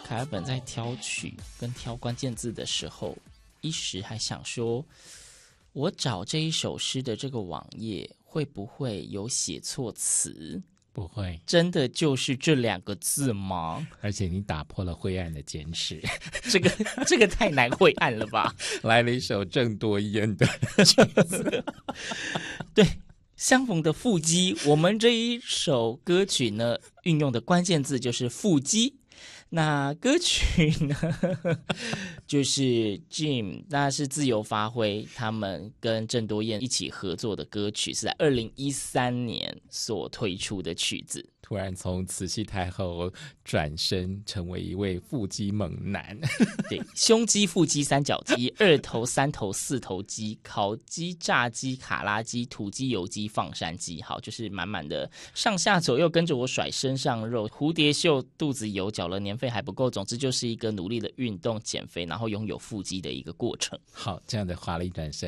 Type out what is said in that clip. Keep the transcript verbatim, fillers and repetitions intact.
凯尔本在挑曲跟挑关键字的时候，一时还想说，我找这一首诗的这个网页会不会有写错词？ 不会， 真的就是这两个字吗？ 而且你打破了灰暗的坚持， 这个这个太难晦暗了吧？ 来了一首郑多燕的曲子。 对，相逢的腹肌，我们这一首歌曲呢，运用的关键字就是腹肌。那歌曲呢，就是 Jim， 那是自由发挥，他们跟郑多燕一起合作的歌曲，是在二零一三年所推出的曲子。 突然从慈禧太后转身成为一位腹肌猛男。 对，胸肌、腹肌、三角肌、二头、三头、四头肌、烤鸡、炸鸡、卡拉鸡、土鸡、油鸡、放山鸡，好，就是满满的上下左右跟着我甩身上肉，蝴蝶袖肚子有脚了，年费还不够，总之就是一个努力的运动减肥，然后拥有腹肌的一个过程。 好，这样的华丽转身